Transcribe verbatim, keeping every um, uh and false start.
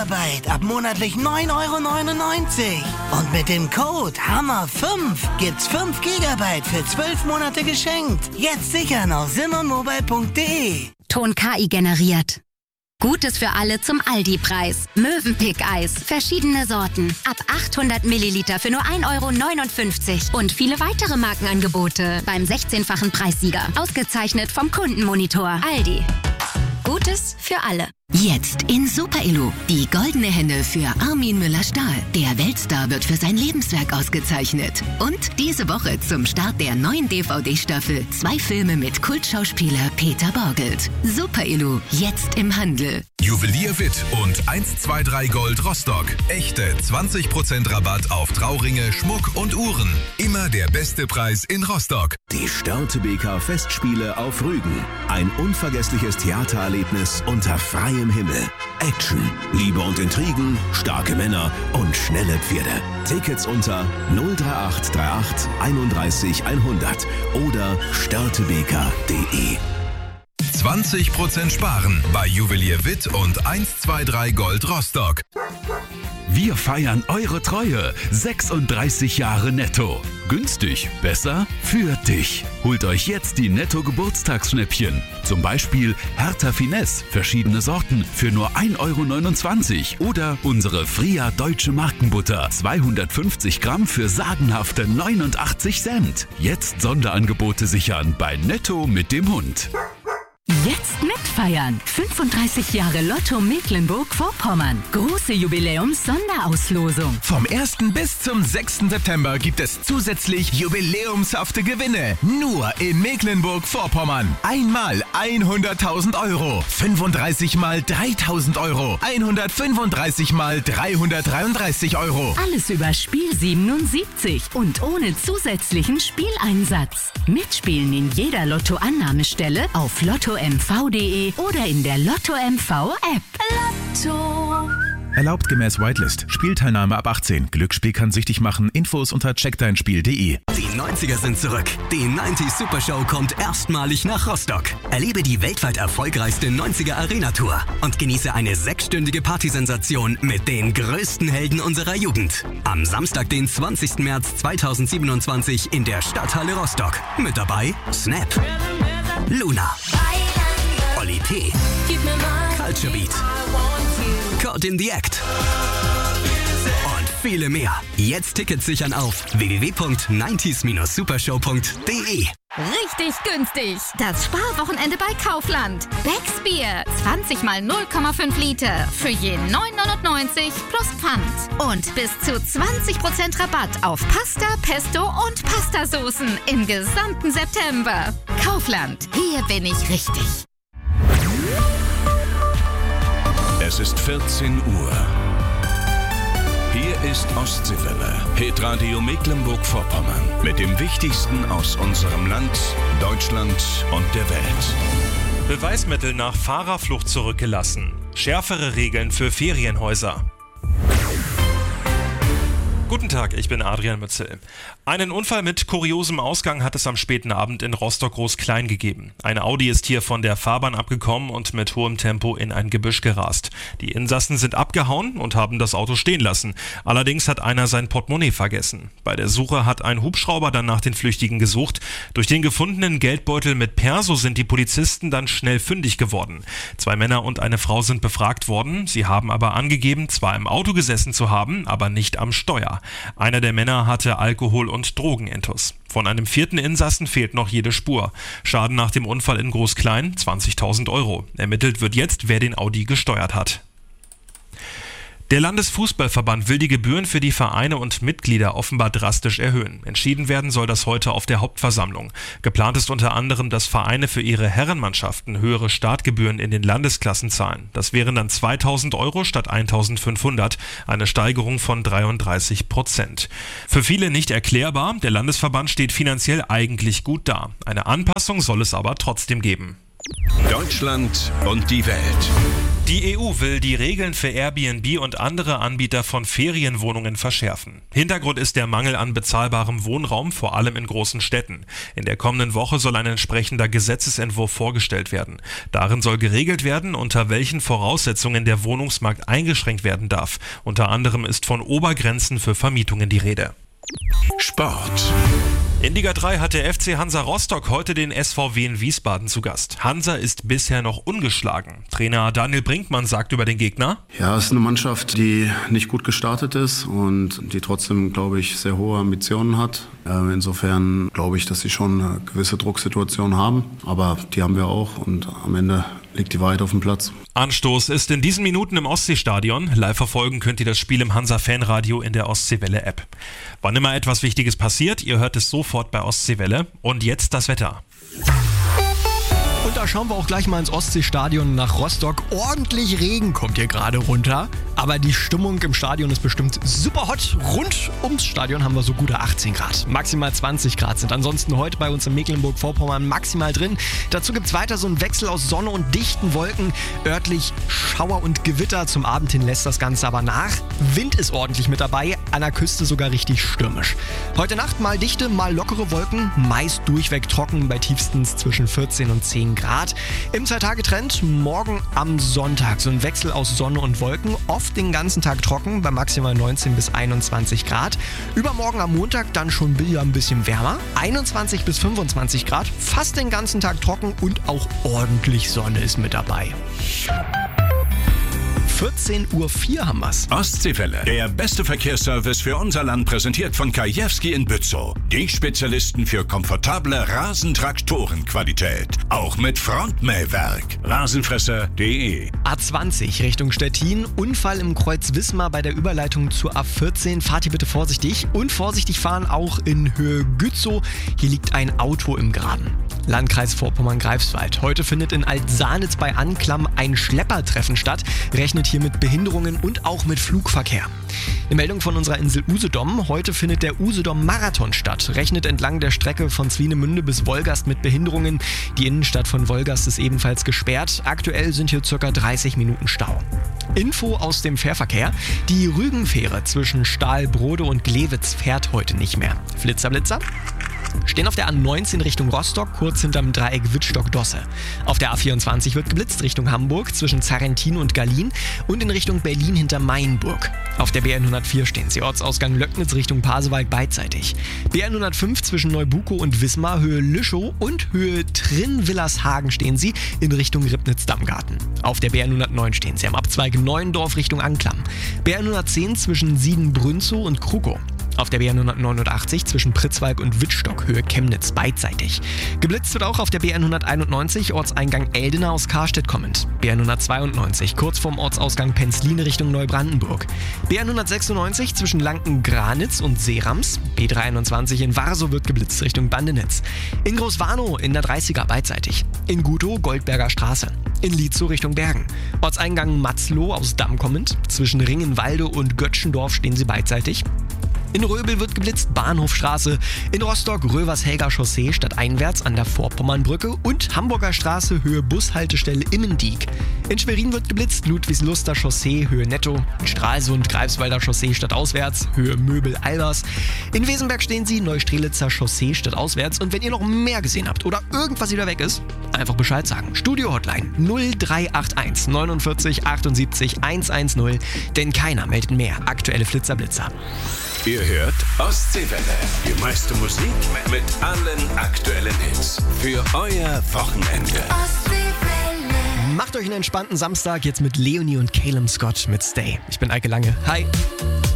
Gigabyte ab monatlich neun Euro neunundneunzig. Und mit dem Code Hammer fünf gibt's fünf Gigabyte für zwölf Monate geschenkt. Jetzt sichern auf simmermobile punkt de. Ton K I generiert. Gutes für alle zum Aldi-Preis. Mövenpick-Eis. Verschiedene Sorten. Ab achthundert Milliliter für nur ein Euro neunundfünfzig. Und viele weitere Markenangebote beim sechzehnfachen Preissieger. Ausgezeichnet vom Kundenmonitor. Aldi. Gutes für alle. Jetzt in Super Illu. Die goldene Henne für Armin Müller-Stahl. Der Weltstar wird für sein Lebenswerk ausgezeichnet. Und diese Woche zum Start der neuen D V D-Staffel zwei Filme mit Kultschauspieler Peter Borgelt. Super Illu, jetzt im Handel. Juwelier Witt und eins zwei drei Gold Rostock. Echte zwanzig Prozent Rabatt auf Trauringe, Schmuck und Uhren. Immer der beste Preis in Rostock. Die Störtebeker Festspiele auf Rügen. Ein unvergessliches Theatererlebnis unter freiem Himmel. Action, Liebe und Intrigen, starke Männer und schnelle Pferde. Tickets unter null drei acht drei acht einunddreißig hundert oder störtebeker punkt de. zwanzig Prozent sparen bei Juwelier Witt und eins zwei drei Gold Rostock. Wir feiern eure Treue. sechsunddreißig Jahre Netto. Günstig, besser für dich. Holt euch jetzt die Netto-Geburtstagsschnäppchen. Zum Beispiel Hertha Finesse, verschiedene Sorten für nur ein Euro neunundzwanzig. Oder unsere Fria Deutsche Markenbutter, zweihundertfünfzig Gramm für sagenhafte neunundachtzig Cent. Jetzt Sonderangebote sichern bei Netto mit dem Hund. Jetzt mitfeiern. fünfunddreißig Jahre Lotto Mecklenburg-Vorpommern. Große Jubiläums-Sonderauslosung. Vom ersten bis zum sechsten September gibt es zusätzlich jubiläumshafte Gewinne. Nur in Mecklenburg-Vorpommern. Einmal hunderttausend Euro. fünfunddreißig mal dreitausend Euro. hundertfünfunddreißig mal dreihundertdreiunddreißig Euro. Alles über Spiel siebenundsiebzig und ohne zusätzlichen Spieleinsatz. Mitspielen in jeder Lotto-Annahmestelle auf lotto m v punkt de oder in der Lotto M V App. Lotto. Erlaubt gemäß Whitelist. Spielteilnahme ab achtzehn. Glücksspiel kann süchtig machen. Infos unter check dein spiel punkt de. Die neunziger sind zurück. Die neunzig Super Show kommt erstmalig nach Rostock. Erlebe die weltweit erfolgreichste neunziger Arena-Tour und genieße eine sechsstündige Partysensation mit den größten Helden unserer Jugend. Am Samstag, den zwanzigsten März zweitausendsiebenundzwanzig in der Stadthalle Rostock. Mit dabei Snap, Luna, Oli P, Culture Beat, Caught in the Act und viele mehr. Jetzt Tickets sichern auf w w w punkt neunzig supershow punkt de. Richtig günstig. Das Sparwochenende bei Kaufland. Becks Bier. zwanzig mal null Komma fünf Liter. Für je neun neunundneunzig plus Pfand. Und bis zu zwanzig Prozent Rabatt auf Pasta, Pesto und Pastasoßen im gesamten September. Kaufland. Hier bin ich richtig. Es ist vierzehn Uhr. Hier ist Ostseewelle, Hitradio Mecklenburg-Vorpommern. Mit dem Wichtigsten aus unserem Land, Deutschland und der Welt. Beweismittel nach Fahrerflucht zurückgelassen. Schärfere Regeln für Ferienhäuser. Guten Tag, ich bin Adrian Mützel. Einen Unfall mit kuriosem Ausgang hat es am späten Abend in Rostock-Groß-Klein gegeben. Ein Audi ist hier von der Fahrbahn abgekommen und mit hohem Tempo in ein Gebüsch gerast. Die Insassen sind abgehauen und haben das Auto stehen lassen. Allerdings hat einer sein Portemonnaie vergessen. Bei der Suche hat ein Hubschrauber dann nach den Flüchtigen gesucht. Durch den gefundenen Geldbeutel mit Perso sind die Polizisten dann schnell fündig geworden. Zwei Männer und eine Frau sind befragt worden. Sie haben aber angegeben, zwar im Auto gesessen zu haben, aber nicht am Steuer. Einer der Männer hatte Alkohol- und Drogenintus. Von einem vierten Insassen fehlt noch jede Spur. Schaden nach dem Unfall in Groß-Klein, zwanzigtausend Euro. Ermittelt wird jetzt, wer den Audi gesteuert hat. Der Landesfußballverband will die Gebühren für die Vereine und Mitglieder offenbar drastisch erhöhen. Entschieden werden soll das heute auf der Hauptversammlung. Geplant ist unter anderem, dass Vereine für ihre Herrenmannschaften höhere Startgebühren in den Landesklassen zahlen. Das wären dann zweitausend Euro statt eintausendfünfhundert, eine Steigerung von dreiunddreißig Prozent. Für viele nicht erklärbar, der Landesverband steht finanziell eigentlich gut da. Eine Anpassung soll es aber trotzdem geben. Deutschland und die Welt. Die E U will die Regeln für Airbnb und andere Anbieter von Ferienwohnungen verschärfen. Hintergrund ist der Mangel an bezahlbarem Wohnraum, vor allem in großen Städten. In der kommenden Woche soll ein entsprechender Gesetzesentwurf vorgestellt werden. Darin soll geregelt werden, unter welchen Voraussetzungen der Wohnungsmarkt eingeschränkt werden darf. Unter anderem ist von Obergrenzen für Vermietungen die Rede. Sport. In Liga drei hat der F C Hansa Rostock heute den S V W in Wiesbaden zu Gast. Hansa ist bisher noch ungeschlagen. Trainer Daniel Brinkmann sagt über den Gegner: Ja, es ist eine Mannschaft, die nicht gut gestartet ist und die trotzdem, glaube ich, sehr hohe Ambitionen hat. Insofern glaube ich, dass sie schon eine gewisse Drucksituation haben. Aber die haben wir auch und am Ende liegt die Wahrheit auf dem Platz. Anstoß ist in diesen Minuten im Ostseestadion. Live verfolgen könnt ihr das Spiel im Hansa-Fanradio in der Ostseewelle-App. Wann immer etwas Wichtiges passiert, ihr hört es sofort bei Ostseewelle. Und jetzt das Wetter. Und da schauen wir auch gleich mal ins Ostseestadion nach Rostock. Ordentlich Regen kommt hier gerade runter. Aber die Stimmung im Stadion ist bestimmt super hot. Rund ums Stadion haben wir so gute achtzehn Grad. Maximal zwanzig Grad sind ansonsten heute bei uns in Mecklenburg-Vorpommern maximal drin. Dazu gibt es weiter so einen Wechsel aus Sonne und dichten Wolken. Örtlich Schauer und Gewitter. Zum Abend hin lässt das Ganze aber nach. Wind ist ordentlich mit dabei. An der Küste sogar richtig stürmisch. Heute Nacht mal dichte, mal lockere Wolken. Meist durchweg trocken bei tiefstens zwischen vierzehn und zehn Grad. Im Zwei-Tage-Trend morgen am Sonntag so ein Wechsel aus Sonne und Wolken. Oft den ganzen Tag trocken bei maximal neunzehn bis einundzwanzig Grad. Übermorgen am Montag dann schon wieder ein bisschen wärmer. einundzwanzig bis fünfundzwanzig Grad. Fast den ganzen Tag trocken und auch ordentlich Sonne ist mit dabei. vierzehn Uhr vier haben wir's. Ostseewelle. Der beste Verkehrsservice für unser Land, präsentiert von Kajewski in Bützow. Die Spezialisten für komfortable Rasentraktorenqualität. Auch mit Frontmähwerk. Rasenfresser punkt de. A zwanzig Richtung Stettin. Unfall im Kreuz Wismar bei der Überleitung zur A vierzehn. Fahrt hier bitte vorsichtig. Und vorsichtig fahren auch in Höhe Gützow. Hier liegt ein Auto im Graben. Landkreis Vorpommern-Greifswald. Heute findet in Altsanitz bei Anklam ein Schleppertreffen statt. Rechnet hier mit Behinderungen und auch mit Flugverkehr. Eine Meldung von unserer Insel Usedom. Heute findet der Usedom-Marathon statt. Rechnet entlang der Strecke von Swinemünde bis Wolgast mit Behinderungen. Die Innenstadt von Wolgast ist ebenfalls gesperrt. Aktuell sind hier ca. dreißig Minuten Stau. Info aus dem Fährverkehr. Die Rügenfähre zwischen Stahlbrode und Glewitz fährt heute nicht mehr. Flitzer, Blitzer. Stehen auf der A neunzehn Richtung Rostock, kurz hinterm Dreieck Wittstock-Dosse. Auf der A vierundzwanzig wird geblitzt Richtung Hamburg, zwischen Zarrentin und Gallien und in Richtung Berlin hinter Mainburg. Auf der B hundertvier stehen sie Ortsausgang Löcknitz Richtung Pasewalk beidseitig. B hundertfünf zwischen Neubukow und Wismar, Höhe Lüschow und Höhe Trin-Willershagen stehen sie in Richtung Ribnitz-Dammgarten. Auf der B hundertneun stehen sie am Abzweig Neuendorf Richtung Anklam. B hundertzehn zwischen Sieden-Brünzow und Krukow. Auf der B hundertneunundachtzig zwischen Pritzwalk und Wittstock, Höhe Chemnitz, beidseitig. Geblitzt wird auch auf der B hunderteinundneunzig, Ortseingang Eldena aus Karstedt kommend. B hundertzweiundneunzig, kurz vorm Ortsausgang Penzline Richtung Neubrandenburg. B hundertsechsundneunzig zwischen Lanken-Granitz und Seerams. B dreiundzwanzig in Warsow wird geblitzt Richtung Bandenitz. In Großwarnow in der dreißiger beidseitig. In Gutow Goldberger Straße. In Lietzow Richtung Bergen. Ortseingang Matzloh aus Damm kommend. Zwischen Ringenwalde und Götschendorf stehen sie beidseitig. In Röbel wird geblitzt Bahnhofstraße, in Rostock Rövershelger Chaussee stadteinwärts an der Vorpommernbrücke und Hamburger Straße Höhe Bushaltestelle Immendieck. In Schwerin wird geblitzt Ludwigsluster Chaussee Höhe Netto, in Stralsund Greifswalder Chaussee stadtauswärts Höhe Möbel-Albers. In Wesenberg stehen sie Neustrelitzer Chaussee stadtauswärts und wenn ihr noch mehr gesehen habt oder irgendwas wieder weg ist, einfach Bescheid sagen. Studio-Hotline null drei acht eins neunundvierzig achtundsiebzig hundertzehn, denn keiner meldet mehr. Aktuelle Flitzerblitzer. Ihr hört Ostseewelle. Die meiste Musik mit allen aktuellen Hits. Für euer Wochenende. Ostseewelle. Macht euch einen entspannten Samstag jetzt mit Leonie und Calum Scott mit Stay. Ich bin Eike Lange. Hi.